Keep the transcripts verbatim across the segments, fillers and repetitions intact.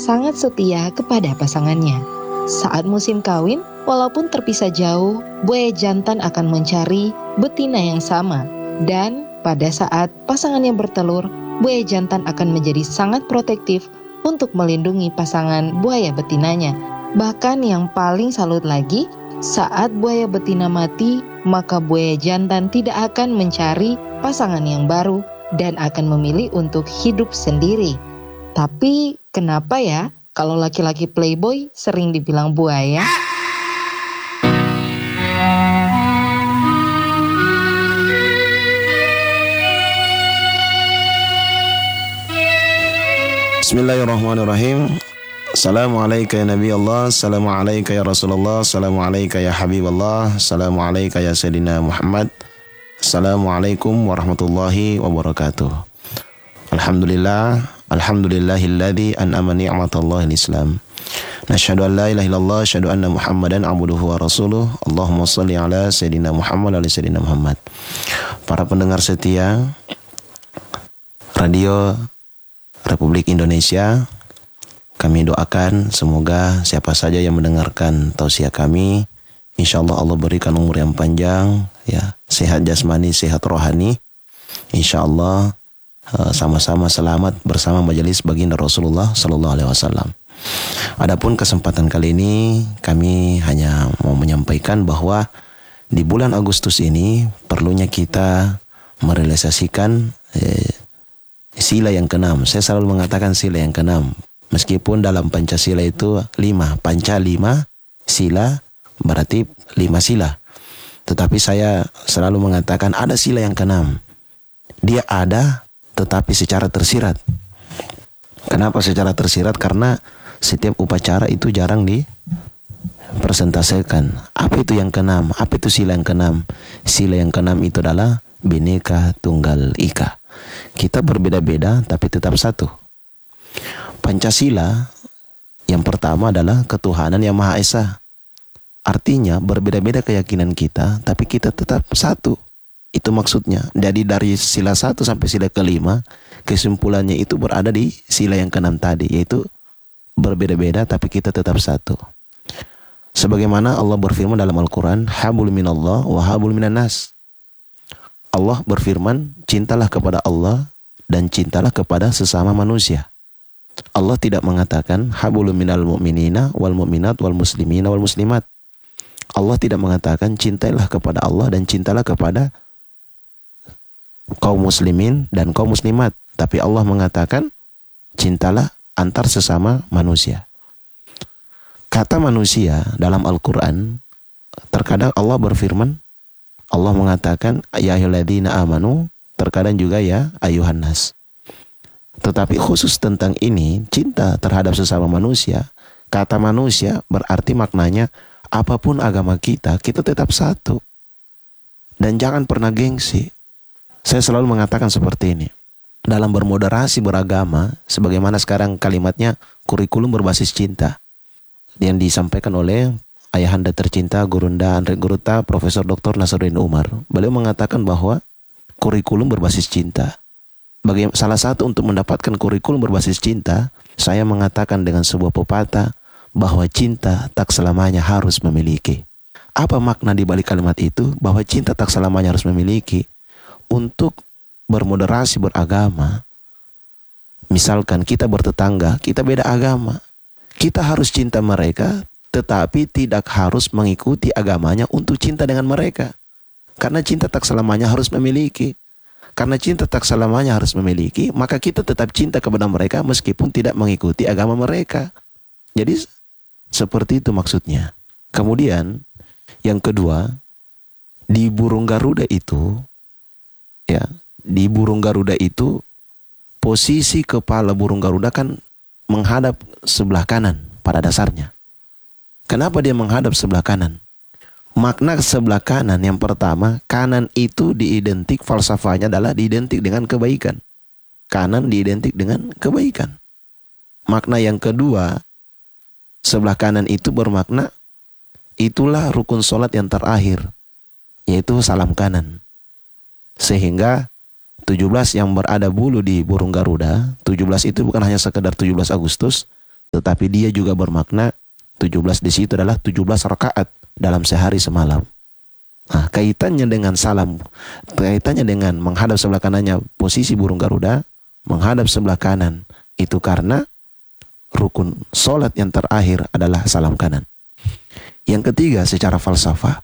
sangat setia kepada pasangannya. Saat musim kawin, walaupun terpisah jauh, buaya jantan akan mencari betina yang sama. Dan pada saat pasangannya bertelur, buaya jantan akan menjadi sangat protektif untuk melindungi pasangan buaya betinanya. Bahkan yang paling salut lagi, saat buaya betina mati, maka buaya jantan tidak akan mencari pasangan yang baru dan akan memilih untuk hidup sendiri. Tapi kenapa ya kalau laki-laki playboy sering dibilang buaya? Bismillahirrahmanirrahim. Assalamualaikum ya Nabi Allah, Assalamualaikum ya Rasulullah, Assalamualaikum ya Habibullah, Assalamualaikum ya Sayyidina Muhammad, Assalamualaikum warahmatullahi wabarakatuh. Alhamdulillah, alhamdulillahilladzi an'ama ni'matallahi al-Islam. Nasyhadu an la ilaha illallah, asyhadu anna Muhammadan abduhu wa rasuluh. Allahumma shalli ala Sayyidina Muhammad wa ala Sayyidina Muhammad. Para pendengar setia Radio Republik Indonesia, kami doakan semoga siapa saja yang mendengarkan tausiah kami, insya Allah Allah berikan umur yang panjang, ya, sehat jasmani, sehat rohani. Insya Allah uh, sama-sama selamat bersama majelis baginda Rasulullah Sallallahu Alaihi Wasallam. Adapun kesempatan kali ini kami hanya mau menyampaikan bahwa di bulan Agustus ini perlunya kita merealisasikan eh, sila yang keenam. Saya selalu mengatakan sila yang keenam. Meskipun dalam Pancasila itu lima, panca lima, sila berarti lima sila. Tetapi saya selalu mengatakan ada sila yang keenam. Dia ada tetapi secara tersirat. Kenapa secara tersirat? Karena setiap upacara itu jarang dipresentasikan. Apa itu yang keenam? Apa itu sila yang keenam? Sila yang keenam itu adalah Bhinneka Tunggal Ika. Kita berbeda-beda tapi tetap satu. Pancasila yang pertama adalah ketuhanan yang Maha Esa. Artinya berbeda-beda keyakinan kita, tapi kita tetap satu. Itu maksudnya. Jadi dari sila satu sampai sila kelima, kesimpulannya itu berada di sila yang keenam tadi, yaitu berbeda-beda tapi kita tetap satu. Sebagaimana Allah berfirman dalam Al-Quran, Habul minallah wa habul minannas. Allah berfirman, cintalah kepada Allah dan cintalah kepada sesama manusia. Allah tidak mengatakan habulun minal mu'minina wal mu'minat wal muslimina wal muslimat. Allah tidak mengatakan cintailah kepada Allah dan cintalah kepada kaum muslimin dan kaum muslimat. Tapi Allah mengatakan cintalah antar sesama manusia. Kata manusia dalam Al-Quran, terkadang Allah berfirman, Allah mengatakan ya ayyuhalladzina amanu, terkadang juga ya ayuhan nas. Tetapi khusus tentang ini, cinta terhadap sesama manusia, kata manusia berarti maknanya apapun agama kita, kita tetap satu. Dan jangan pernah gengsi. Saya selalu mengatakan seperti ini. Dalam bermoderasi beragama, sebagaimana sekarang kalimatnya kurikulum berbasis cinta, yang disampaikan oleh ayahanda tercinta Gurunda Andre Guruta Profesor Doktor Nasruddin Umar. Beliau mengatakan bahwa kurikulum berbasis cinta. Bagi salah satu untuk mendapatkan kurikulum berbasis cinta, saya mengatakan dengan sebuah pepatah bahwa cinta tak selamanya harus memiliki. Apa makna di balik kalimat itu? Bahwa cinta tak selamanya harus memiliki. Untuk bermoderasi beragama, misalkan kita bertetangga, kita beda agama, kita harus cinta mereka, tetapi tidak harus mengikuti agamanya untuk cinta dengan mereka. Karena cinta tak selamanya harus memiliki. Karena cinta tak selamanya harus memiliki, maka kita tetap cinta kepada mereka meskipun tidak mengikuti agama mereka. Jadi seperti itu maksudnya. Kemudian yang kedua, di burung Garuda itu, ya, di burung Garuda itu posisi kepala burung Garuda kan menghadap sebelah kanan pada dasarnya. Kenapa dia menghadap sebelah kanan? Makna sebelah kanan yang pertama, kanan itu diidentik, falsafahnya adalah diidentik dengan kebaikan. Kanan diidentik dengan kebaikan. Makna yang kedua, sebelah kanan itu bermakna itulah rukun sholat yang terakhir, yaitu salam kanan. Sehingga tujuh belas yang berada bulu di burung Garuda, tujuh belas itu bukan hanya sekedar tujuh belas Agustus, tetapi dia juga bermakna tujuh belas di situ adalah tujuh belas rakaat dalam sehari semalam. Nah, kaitannya dengan salam, kaitannya dengan menghadap sebelah kanannya posisi burung Garuda, menghadap sebelah kanan itu karena rukun solat yang terakhir adalah salam kanan. Yang ketiga, secara falsafah,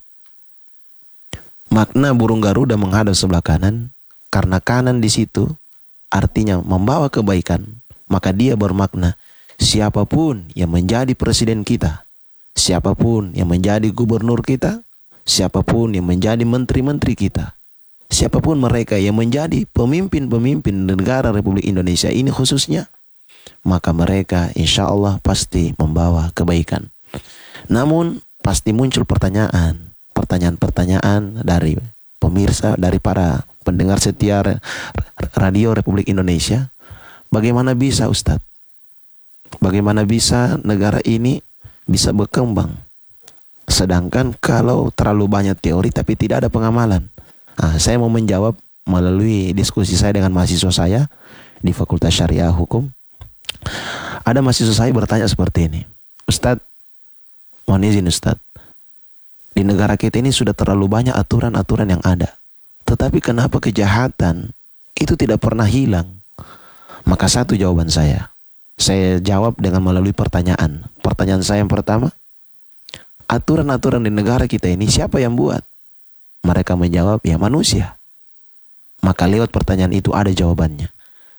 makna burung Garuda menghadap sebelah kanan karena kanan di situ artinya membawa kebaikan, maka dia bermakna siapapun yang menjadi presiden kita, siapapun yang menjadi gubernur kita, siapapun yang menjadi menteri-menteri kita, siapapun mereka yang menjadi pemimpin-pemimpin negara Republik Indonesia ini khususnya, maka mereka insya Allah pasti membawa kebaikan. Namun pasti muncul pertanyaan, pertanyaan-pertanyaan dari pemirsa, dari para pendengar setia Radio Republik Indonesia. Bagaimana bisa Ustadz? Bagaimana bisa negara ini bisa berkembang? Sedangkan kalau terlalu banyak teori tapi tidak ada pengamalan. Nah, saya mau menjawab melalui diskusi saya dengan mahasiswa saya di Fakultas Syariah Hukum. Ada mahasiswa saya bertanya seperti ini, Ustadz, mohon izin Ustadz, di negara kita ini sudah terlalu banyak aturan-aturan yang ada, tetapi kenapa kejahatan itu tidak pernah hilang? Maka satu jawaban saya, saya jawab dengan melalui pertanyaan. Pertanyaan saya yang pertama, aturan-aturan di negara kita ini siapa yang buat? Mereka menjawab, ya manusia. Maka lewat pertanyaan itu ada jawabannya.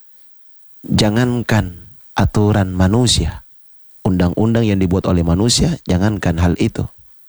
Jangankan aturan manusia, undang-undang yang dibuat oleh manusia, jangankan hal itu.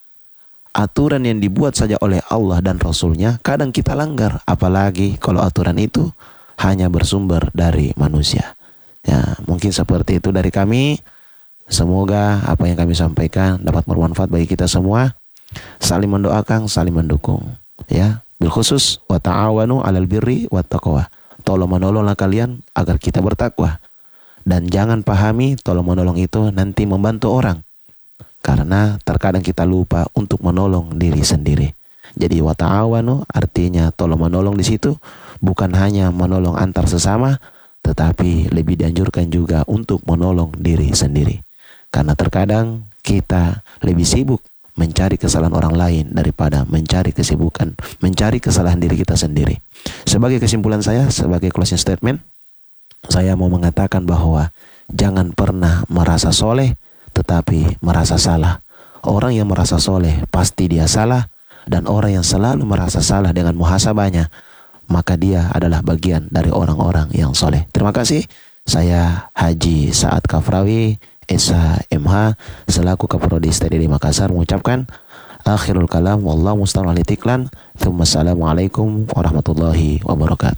Aturan yang dibuat saja oleh Allah dan Rasulnya kadang kita langgar, apalagi kalau aturan itu hanya bersumber dari manusia. Ya, mungkin seperti itu dari kami. Semoga apa yang kami sampaikan dapat bermanfaat bagi kita semua. Saling mendoakan, saling mendukung. Ya, bil khusus wa ta'awanu 'alal birri wat taqwa. Tolong menolonglah kalian agar kita bertakwa. Dan jangan pahami tolong menolong itu nanti membantu orang. Karena terkadang kita lupa untuk menolong diri sendiri. Jadi wa ta'awanu artinya tolong menolong di situ bukan hanya menolong antar sesama, tetapi lebih dianjurkan juga untuk menolong diri sendiri. Karena terkadang kita lebih sibuk mencari kesalahan orang lain daripada mencari kesibukan, mencari kesalahan diri kita sendiri. Sebagai kesimpulan saya, sebagai closing statement, saya mau mengatakan bahwa jangan pernah merasa soleh tetapi merasa salah. Orang yang merasa soleh pasti dia salah, dan orang yang selalu merasa salah dengan muhasabahnya, maka dia adalah bagian dari orang-orang yang soleh. Terima kasih. Saya Haji Saad Kafrawi, S H M H, selaku Kaprodi S T D di Makassar, mengucapkan akhirul kalam wallahu musta'an wal itiklan. Assalamualaikum warahmatullahi wabarakatuh.